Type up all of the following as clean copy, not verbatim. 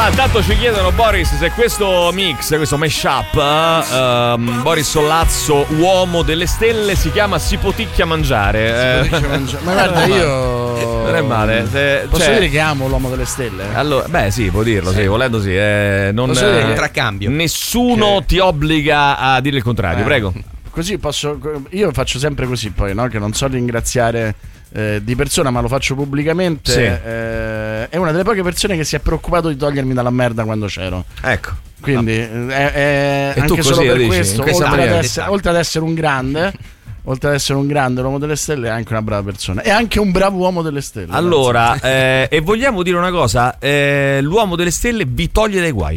Allora, intanto ci chiedono, Boris, se questo mix, questo mashup, Boris Sollazzo, uomo delle stelle, si chiama Si poticchia mangiare. Ma guarda, io non è male. Posso dire che amo l'uomo delle stelle? Allora, beh, sì, può dirlo, sì, volendo sì. Non contraccambio. Nessuno ti obbliga a dire il contrario, prego. Così io faccio sempre così, poi, no? Che non so ringraziare di persona, ma lo faccio pubblicamente. Sì. È una delle poche persone che si è preoccupato di togliermi dalla merda quando c'ero. Ecco. Quindi anche tu solo così per dici, questo, oltre ad essere un grande l'uomo delle stelle, è anche una brava persona. È anche un bravo uomo delle stelle. Allora, e vogliamo dire una cosa, l'uomo delle stelle vi toglie dai guai.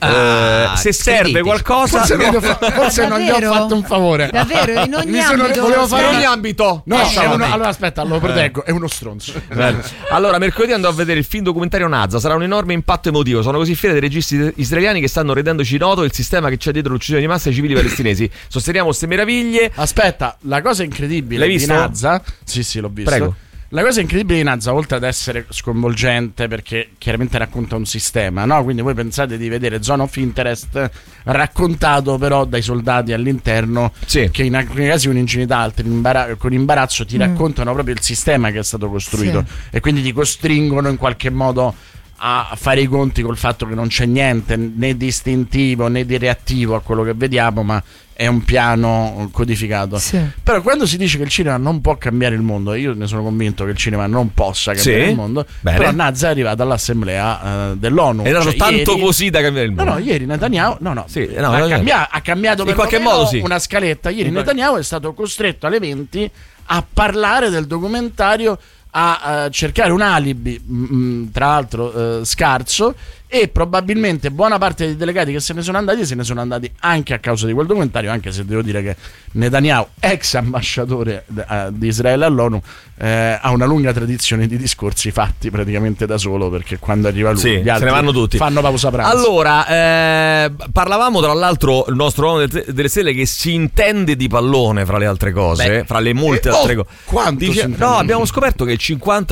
Se serve qualcosa, forse non gli ho fatto un favore. Davvero, in ogni ambito. Volevo fare ogni ambito. No, allora aspetta, lo proteggo. È uno stronzo. Allora, mercoledì andò a vedere il film documentario Nazza. Sarà un enorme impatto emotivo. Sono così fieri dei registi israeliani che stanno rendendoci noto il sistema che c'è dietro l'uccisione di massa ai civili palestinesi. Sosteniamo queste meraviglie. Aspetta, la cosa incredibile di Nazza. Sì, l'ho visto. Prego. La cosa incredibile di Nazza, oltre ad essere sconvolgente, perché chiaramente racconta un sistema, no? Quindi voi pensate di vedere Zone of Interest raccontato però dai soldati all'interno, sì, che in alcuni casi con ingenuità, altri con imbarazzo ti raccontano proprio il sistema che è stato costruito, sì, e quindi ti costringono in qualche modo a fare i conti col fatto che non c'è niente né di istintivo né di reattivo a quello che vediamo, ma è un piano codificato. Sì. Però quando si dice che il cinema non può cambiare il mondo, io ne sono convinto che il cinema non possa cambiare il mondo. Bene. Però Nazza è arrivata all'assemblea dell'ONU. Era tanto ieri, così da cambiare il mondo. No, ieri Netanyahu ha cambiato per in qualche modo una scaletta. Ieri Netanyahu è stato costretto alle 20 a parlare del documentario, a cercare un alibi, tra l'altro scarso, e probabilmente buona parte dei delegati che se ne sono andati anche a causa di quel documentario, anche se devo dire che Netanyahu, ex ambasciatore di Israele all'ONU, ha una lunga tradizione di discorsi fatti praticamente da solo, perché quando arriva lui gli altri se ne vanno tutti, fanno pausa pranzo. Allora, parlavamo tra l'altro il nostro uomo delle stelle che si intende di pallone, fra le altre cose, fra le molte altre cose. Quanto no, abbiamo scoperto che il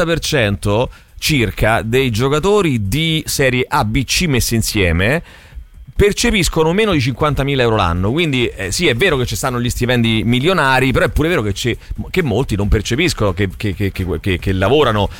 50% circa dei giocatori di serie A, B, C messi insieme percepiscono meno di 50.000 euro l'anno. Quindi sì, è vero che ci stanno gli stipendi milionari, però è pure vero che molti non percepiscono, che lavorano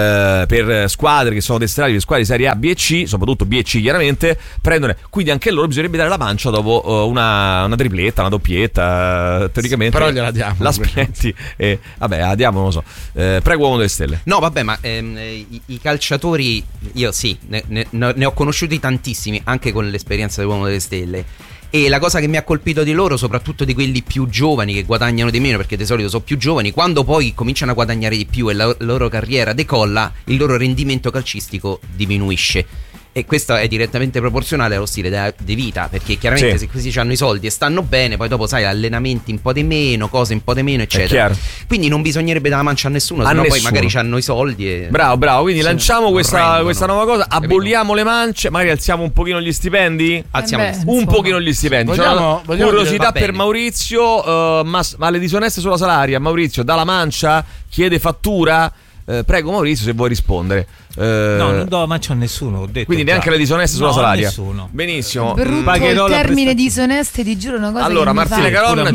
per squadre che sono destinate per squadre di serie A, B e C, soprattutto B e C chiaramente, prendono. Quindi anche a loro bisognerebbe dare la pancia dopo una tripletta, una doppietta, teoricamente. Però gliela diamo. L'aspetti vabbè, la diamo, non lo so. Prego, uomo delle stelle. No, vabbè, ma i calciatori, io sì, ne ho conosciuti tantissimi, anche con l'esperienza dell'uomo delle stelle. E la cosa che mi ha colpito di loro, soprattutto di quelli più giovani che guadagnano di meno, perché di solito sono più giovani, quando poi cominciano a guadagnare di più e la loro carriera decolla, il loro rendimento calcistico diminuisce. E questo è direttamente proporzionale allo stile di vita, perché chiaramente se questi hanno i soldi e stanno bene, poi dopo sai, allenamenti un po' di meno, cose un po' di meno, eccetera. Quindi non bisognerebbe dare la mancia a nessuno, sennò poi magari hanno i soldi e... Bravo, quindi lanciamo questa nuova cosa, aboliamo le mance, magari alziamo un pochino gli stipendi. Pochino gli stipendi. Vogliamo curiosità per Maurizio, ma le disoneste sulla Salaria, Maurizio dà la mancia, chiede fattura. Prego Maurizio, se vuoi rispondere. No, non do la mancia a nessuno, ho detto. Quindi neanche le disoneste sulla Salaria. Nessuno. Benissimo. Brutto il termine disoneste, ti giuro una cosa. Allora, Martina Caronna,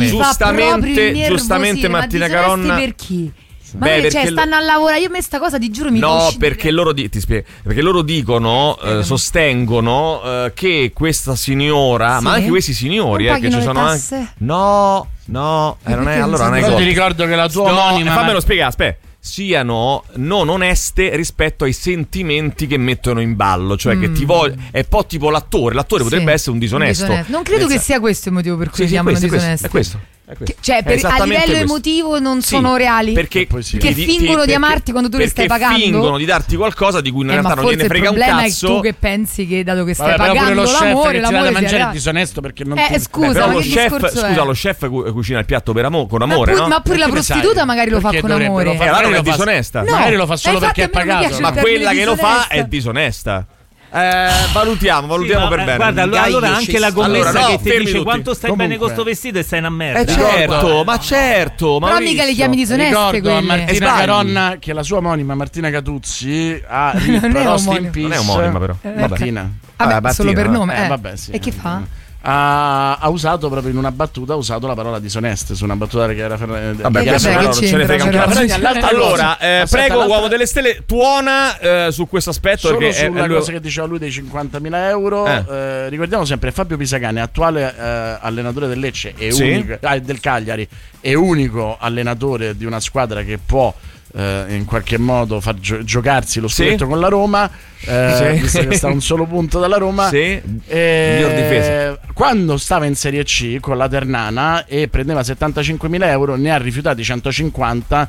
giustamente Martina Caronna. Per chi? Ma stanno a lavorare, io a me sta cosa ti giuro mi perché loro ti spiego, perché loro dicono sostengono che questa signora, ma anche questi signori che ci sono anche non è, allora non è cosa. Ti ricordo che la tua omonima, fammelo spiegare, aspetta, siano non oneste rispetto ai sentimenti che mettono in ballo, cioè che ti voglio, è un po' tipo l'attore potrebbe essere un disonesto. Non credo che sia questo il motivo per cui chiamano disonesti. È questo. Cioè, a livello emotivo non sono reali, perché fingono di amarti quando tu le stai pagando, fingono di darti qualcosa di cui in realtà non gliene frega un cazzo. Il problema è tu che pensi che dato che stai pagando l'amore da mangiare è disonesto, perché non scusa, lo chef cucina il piatto con amore, no? Ma pure la prostituta magari lo fa con amore. Allora non è disonesta. Magari lo fa solo perché è pagato. Ma quella che lo fa è disonesta. Valutiamo Sì, per bene. Guarda, allora anche la commessa che ti dice quanto stai bene con sto vestito e stai una merda. Certo, Però mica le chiami disoneste ricordo a quelle. Martina Caronna che la sua omonima Martina Catuzzi ha Non è Roast in omonima. Peace. Non è omonima, però. Martina. Vabbè, solo per nome. Vabbè, sì. E che fa? Ha usato proprio in una battuta la parola disoneste su una battuta che era vabbè, vabbè, adesso che non ce ne c'entra, frega un però, cazzo. L'altra Allora, cosa- prego l'altra- Uomo delle Stelle, tuona su questo aspetto solo perché sulla lui- cosa che diceva lui dei 50.000 euro. Ricordiamo sempre Fabio Pisacane, attuale allenatore del Lecce e Sì. unico, del Cagliari, è unico allenatore di una squadra che può in qualche modo far giocarsi lo scudetto con la Roma, visto che sta a un solo punto dalla Roma. Sì. Miglior difesa. Quando stava in Serie C con la Ternana e prendeva 75.000 euro, ne ha rifiutati 150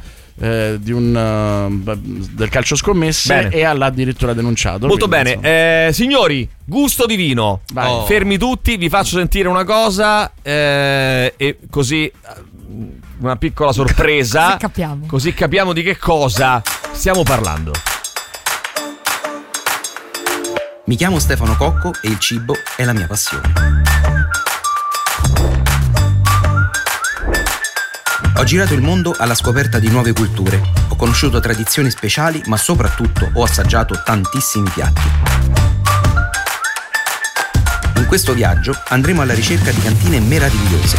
del calcio scommesse. Bene. E l'ha addirittura denunciato. Molto quindi, bene, signori, gusto divino. Vai. Fermi tutti, vi faccio sentire una cosa e così una piccola sorpresa. Così capiamo. Capiamo di che cosa stiamo parlando. Mi chiamo Stefano Cocco e il cibo è la mia passione. Ho girato il mondo alla scoperta di nuove culture, ho conosciuto tradizioni speciali, ma soprattutto ho assaggiato tantissimi piatti. In questo viaggio andremo alla ricerca di cantine meravigliose.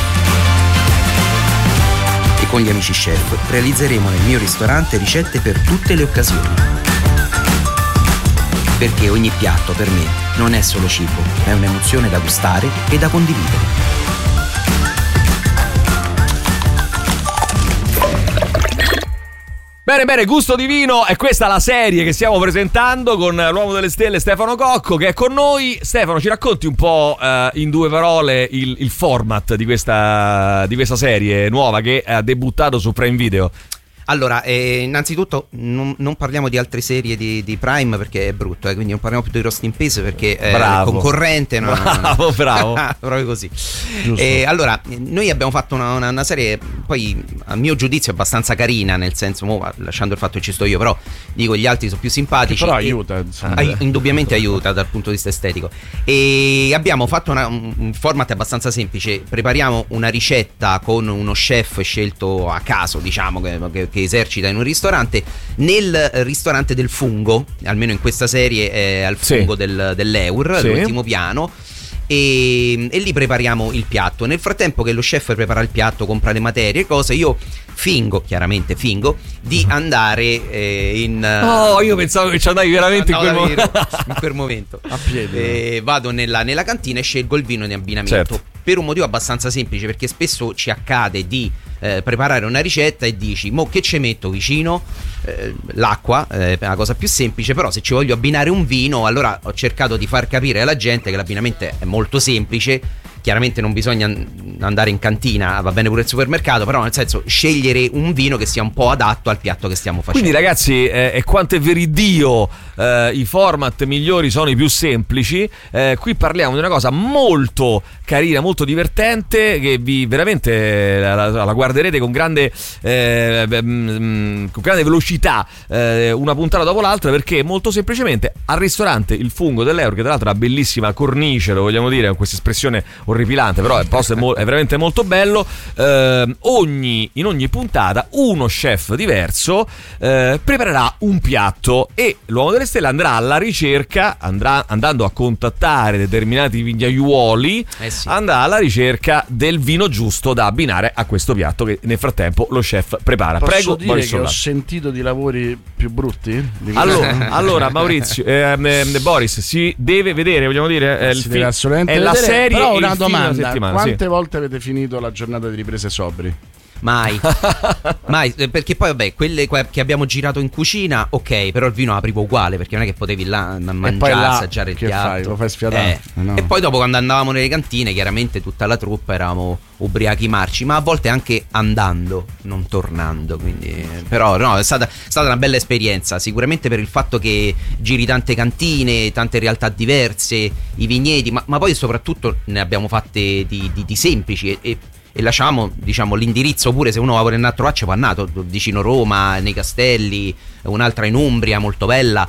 E con gli amici chef realizzeremo nel mio ristorante ricette per tutte le occasioni. Perché ogni piatto per me non è solo cibo, è un'emozione da gustare e da condividere. Bene, gusto divino, è questa la serie che stiamo presentando con l'Uomo delle Stelle Stefano Cocco che è con noi. Stefano, ci racconti un po' in 2 parole il format di questa serie nuova che ha debuttato su Prime Video? Allora, innanzitutto non parliamo di altre serie di Prime perché è brutto, quindi non parliamo più di Roast in Peace perché è concorrente. Bravo. Proprio così. Allora, noi abbiamo fatto una serie, poi a mio giudizio abbastanza carina, nel senso, lasciando il fatto che ci sto io, però dico gli altri sono più simpatici. Che però aiuta, indubbiamente aiuta dal punto di vista estetico. E abbiamo fatto un format abbastanza semplice. Prepariamo una ricetta con uno chef scelto a caso, diciamo, che esercita in un ristorante, nel ristorante del fungo, almeno in questa serie è al fungo dell'Eur, l'ultimo piano. E lì prepariamo il piatto. Nel frattempo che lo chef prepara il piatto, compra le materie e cose, io fingo di andare io pensavo che ci andavi veramente in quel momento a piedi. Vado nella cantina e scelgo il vino in abbinamento. Certo. Per un motivo abbastanza semplice, perché spesso ci accade di preparare una ricetta e dici: mo che ci metto vicino? L'acqua è la cosa più semplice, però se ci voglio abbinare un vino, allora ho cercato di far capire alla gente che l'abbinamento è molto semplice. Chiaramente non bisogna andare in cantina, va bene pure il supermercato, però nel senso scegliere un vino che sia un po' adatto al piatto che stiamo facendo. Quindi ragazzi, è quanto è veridio, i format migliori sono i più semplici. Qui parliamo di una cosa molto carina, molto divertente, che vi veramente la guarderete con grande velocità, una puntata dopo l'altra, perché molto semplicemente al ristorante Il Fungo dell'Eur, che tra l'altro ha una bellissima cornice, lo vogliamo dire, con questa espressione orripilante, però il posto è veramente molto bello. In ogni puntata uno chef diverso preparerà un piatto e l'Uomo delle Stelle andrà alla ricerca, andando a contattare determinati vignaiuoli, andrà alla ricerca del vino giusto da abbinare a questo piatto che nel frattempo lo chef prepara. Posso Prego, dire Boris che ho Sollaro. sentito di lavori più brutti? Allora Maurizio, Boris, si deve vedere, vogliamo dire, deve assolutamente è la vedere, serie. però una il film domanda: della settimana, quante volte avete finito la giornata di riprese sobri? Mai, perché poi vabbè, quelle che abbiamo girato in cucina, ok, però il vino aprivo uguale, perché non è che potevi là mangiare, assaggiare il piatto. Fai? Lo fai sfiatare? No. E poi dopo, quando andavamo nelle cantine, chiaramente tutta la truppa eravamo ubriachi marci, ma a volte anche andando, non tornando, quindi però no, è stata una bella esperienza, sicuramente per il fatto che giri tante cantine, tante realtà diverse, i vigneti, ma poi soprattutto ne abbiamo fatte di semplici e lasciamo, diciamo, l'indirizzo, pure se uno va a voler andare a trovarci, va andato vicino Roma, nei Castelli, un'altra in Umbria molto bella.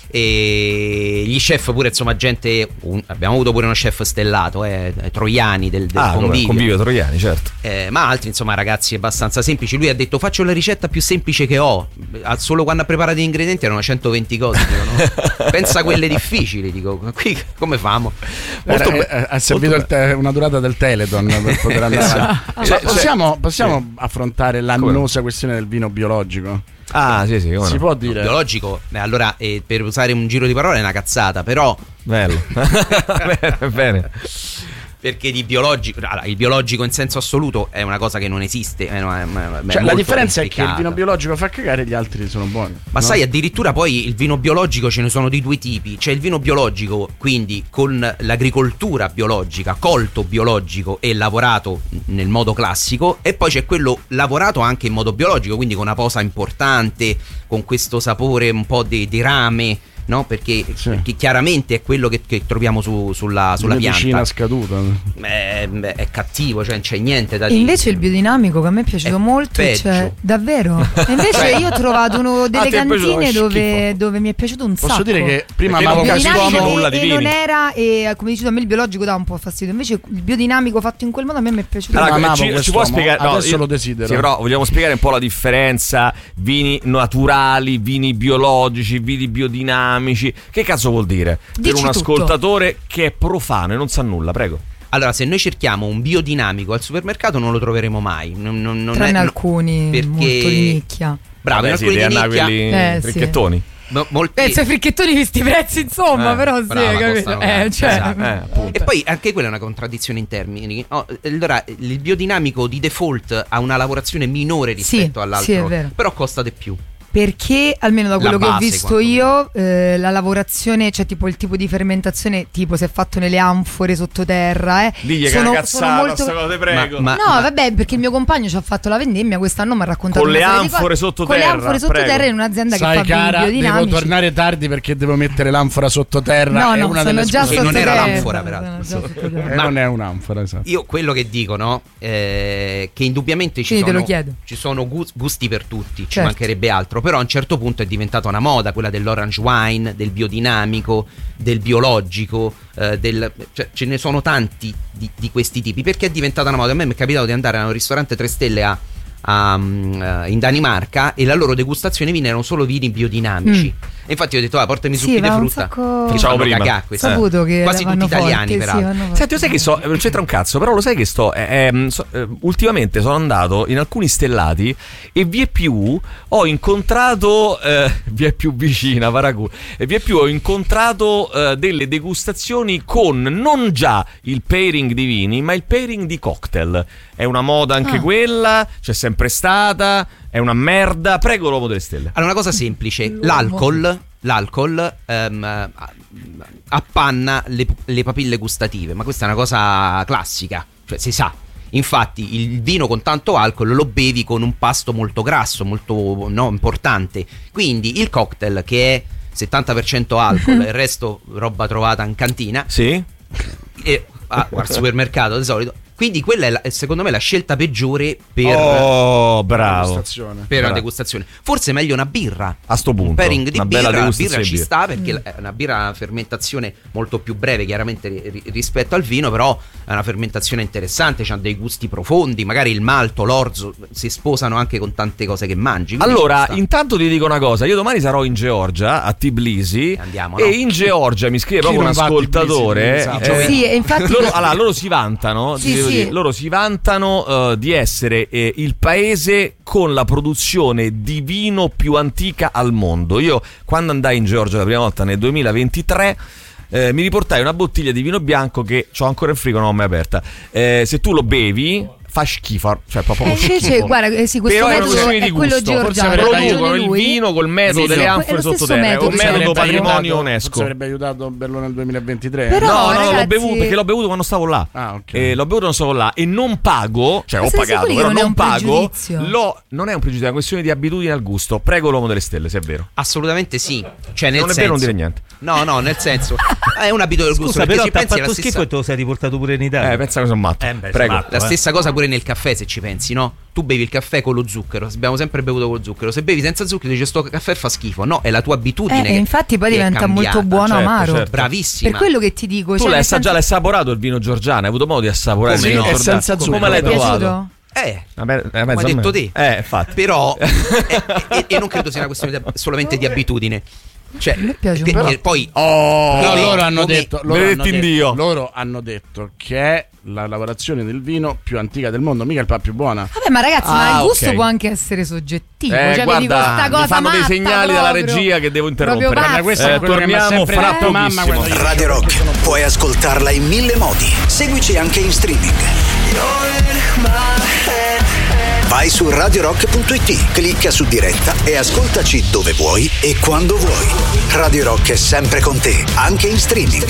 E gli chef pure, insomma, gente, abbiamo avuto pure uno chef stellato, Troiani del Convivio Troiani, certo. Ma altri, insomma, ragazzi abbastanza semplici. Lui ha detto: faccio la ricetta più semplice che ho. Solo quando ha preparato gli ingredienti erano 120 cose, dico, no? Pensa a quelle difficili, dico, qui come famo? Ha servito una durata del Teleton per poter andare. Possiamo affrontare l'annosa questione del vino biologico? Sì, si può dire biologico? Allora, per usare un giro di parole è una cazzata, però bello. Bene. Perché di biologico, il biologico in senso assoluto è una cosa che non esiste. La differenza è che il vino biologico fa cagare e gli altri sono buoni. Ma sai, addirittura poi il vino biologico ce ne sono di due tipi. C'è il vino biologico, quindi con l'agricoltura biologica, colto biologico e lavorato nel modo classico, e poi c'è quello lavorato anche in modo biologico, quindi con una posa importante, con questo sapore un po' di rame, no? Perché chiaramente è quello che troviamo sulla pianta. Medicina scaduta. È cattivo, cioè non c'è niente da dire. Invece il biodinamico, che a me è piaciuto molto, cioè, davvero. E invece io ho trovato delle cantine dove mi è piaciuto un sacco. Posso dire che prima amavo nulla di vini. Non era, e come dicevo, a me il biologico dà un po' fastidio. Invece il biodinamico fatto in quel modo a me mi è piaciuto. Allora, ci può spiegare? Adesso lo desidero. Sì, però vogliamo spiegare un po' la differenza: vini naturali, vini biologici, vini biodinamici. Che cazzo vuol dire? Dici per un ascoltatore che è profano e non sa nulla, prego. Allora, se noi cerchiamo un biodinamico al supermercato non lo troveremo mai. Tranne alcuni perché molto di nicchia. Bravo, in alcuni di nicchia. Quelli fricchettoni. Se fricchettoni questi prezzi, insomma, però capito? E poi anche quella è una contraddizione in termini. Allora, il biodinamico di default ha una lavorazione minore rispetto all'altro, è vero. però costa di più. Perché almeno da quello che ho visto io, la lavorazione, cioè tipo il tipo di fermentazione, tipo se è fatto nelle anfore sottoterra, sono molto... cosa, prego. Vabbè, perché il mio compagno ci ha fatto la vendemmia quest'anno, mi ha raccontato con le anfore sottoterra. Con le anfore sottoterra in un'azienda che fa cara, biodinamici. Devo tornare tardi perché devo mettere l'anfora sottoterra. No, una sono delle già che non era l'anfora, peraltro. Ma non è un'anfora, esatto. Io quello che dico, no, che indubbiamente ci sono gusti per tutti, ci mancherebbe altro, però a un certo punto è diventata una moda quella dell'orange wine, del biodinamico, del biologico, cioè, ce ne sono tanti di questi tipi, perché è diventata una moda. A me mi è capitato di andare a un ristorante 3 stelle in Danimarca e la loro degustazione vini erano solo vini biodinamici. E infatti ho detto portami succhi di frutta che fanno cagà, saputo che quasi tutti italiani, peraltro. Senti, lo sai che non c'entra un cazzo, però lo sai che ultimamente sono andato in alcuni stellati e vieppiù ho incontrato vieppiù vicina Paracù, e vieppiù ho incontrato delle degustazioni con non già il pairing di vini, ma il pairing di cocktail. È una moda anche quella, c'è sempre stata, è una merda. Prego, l'uomo delle stelle. Allora, una cosa semplice: l'alcol appanna le papille gustative, ma questa è una cosa classica, cioè si sa. Infatti il vino con tanto alcol lo bevi con un pasto molto grasso, molto importante. Quindi il cocktail, che è 70% alcol e il resto roba trovata in cantina, e al supermercato di solito. Quindi quella è secondo me la scelta peggiore per una degustazione. Forse è meglio una birra. A sto punto, un pairing di una birra. bella La birra ci sta perché è una birra, una fermentazione molto più breve chiaramente rispetto al vino, però è una fermentazione interessante, c'ha dei gusti profondi, magari il malto, l'orzo si sposano anche con tante cose che mangi. Allora, intanto ti dico una cosa, io domani sarò in Georgia, a Tbilisi, andiamo, e in Georgia mi scrive proprio un ascoltatore. Sì, infatti loro si vantano. Loro si vantano di essere il paese con la produzione di vino più antica al mondo. Io quando andai in Georgia la prima volta nel 2023 mi riportai una bottiglia di vino bianco che c'ho ancora in frigo, non l'ho mai aperta. Se tu lo bevi fa schifo, cioè proprio schifo. Guarda, questo però metodo è quello georgiano. Producono il vino col metodo delle anfore sottoterra, è un metodo patrimonio UNESCO. Forse avrebbe aiutato a berlo nel 2023. Però, no, l'ho bevuto perché l'ho bevuto quando stavo là. Okay. L'ho bevuto quando stavo là e non pago, cioè ho pagato, però non pago. Non è un pregiudizio, è una questione di abitudine al gusto. Prego, l'uomo delle stelle, se è vero. Assolutamente sì. Cioè, nel non senso, è vero, non dire niente. No, nel senso è un abito del gusto. Scusa, però ci ti ha pensi fatto schifo e te lo sei riportato pure in Italia. Pensa che sono matto. Prego. La stessa cosa pure nel caffè, se ci pensi, no? Tu bevi il caffè con lo zucchero, abbiamo sempre bevuto con lo zucchero. Se bevi senza zucchero dici sto caffè fa schifo. No, è la tua abitudine che infatti poi diventa molto buono, amaro. Certo. Bravissima. Per quello che ti dico, tu l'hai assaporato il vino Giorgiana? Hai avuto modo di assaporare il vino Giorgiana? Senza zucchero. Come l'hai trovato? Come hai detto te. Infatti. Però e non credo sia una questione solamente di abitudine. Cioè, mi piace un po'. Poi loro hanno detto che è la lavorazione del vino più antica del mondo, mica il più buona. Vabbè, ma ragazzi, ma il gusto può anche essere soggettivo. Cioè, guarda, vedi questa cosa mi fanno dei segnali dalla regia che devo interrompere. Torniamo fra pochissimo. Radio Rock puoi ascoltarla in 1000 modi. Seguici anche in streaming. Vai su radiorock.it, clicca su diretta e ascoltaci dove vuoi e quando vuoi. Radio Rock è sempre con te, anche in streaming.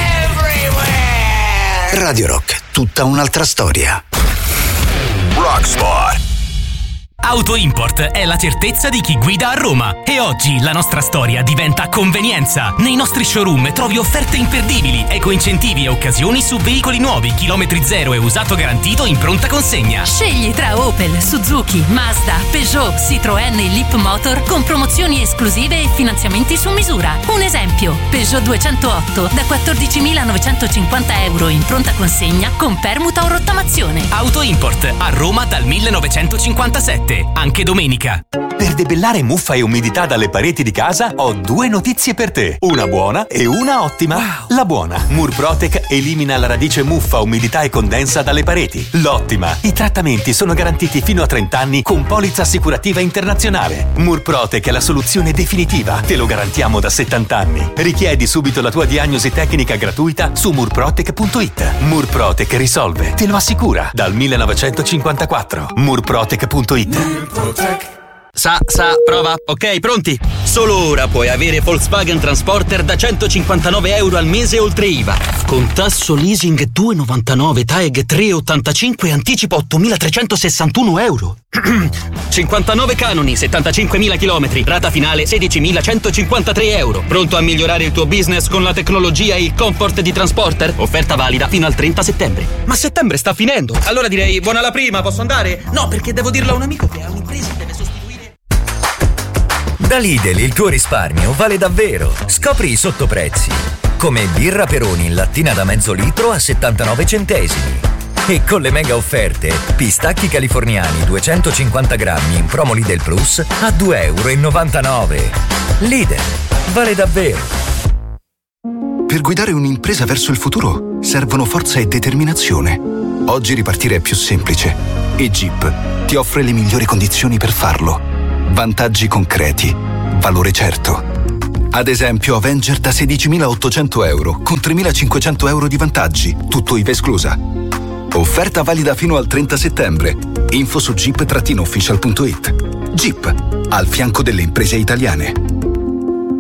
Radio Rock, tutta un'altra storia. Rocksport. Auto Import è la certezza di chi guida a Roma e oggi la nostra storia diventa convenienza. Nei nostri showroom trovi offerte imperdibili, ecoincentivi e occasioni su veicoli nuovi, chilometri zero e usato garantito in pronta consegna. Scegli tra Opel, Suzuki, Mazda, Peugeot, Citroën e Leapmotor con promozioni esclusive e finanziamenti su misura. Un esempio, Peugeot 208 da 14.950 euro in pronta consegna con permuta o rottamazione. Auto Import a Roma dal 1957. Anche domenica. Per debellare muffa e umidità dalle pareti di casa ho 2 notizie per te, una buona e una ottima. Wow. La buona: Murprotec elimina la radice muffa, umidità e condensa dalle pareti. L'ottima: i trattamenti sono garantiti fino a 30 anni con polizza assicurativa internazionale. Murprotec è la soluzione definitiva, te lo garantiamo da 70 anni. Richiedi subito la tua diagnosi tecnica gratuita su murprotec.it. Murprotec risolve, te lo assicura, dal 1954. Murprotec.it. Sa, prova. Ok, pronti? Solo ora puoi avere Volkswagen Transporter da 159 euro al mese oltre IVA. Con tasso leasing 2,99, TAEG 3,85 e anticipo 8.361 euro. 59 canoni, 75.000 chilometri, rata finale 16.153 euro. Pronto a migliorare il tuo business con la tecnologia e il comfort di Transporter? Offerta valida fino al 30 settembre. Ma settembre sta finendo. Allora direi buona la prima, posso andare? No, perché devo dirlo a un amico che ha un'impresa e deve sostituire. Da Lidl il tuo risparmio vale davvero. Scopri i sottoprezzi. Come birra Peroni in lattina da mezzo litro a 79 centesimi. E con le mega offerte, pistacchi californiani 250 grammi in promo Lidl Plus a 2,99 euro. Lidl, vale davvero. Per guidare un'impresa verso il futuro servono forza e determinazione. Oggi ripartire è più semplice e Jeep ti offre le migliori condizioni per farlo. Vantaggi concreti, valore certo. Ad esempio Avenger da 16.800 euro con 3.500 euro di vantaggi, tutto IVA esclusa. Offerta valida fino al 30 settembre. Info su jeep-official.it. Jeep, al fianco delle imprese italiane.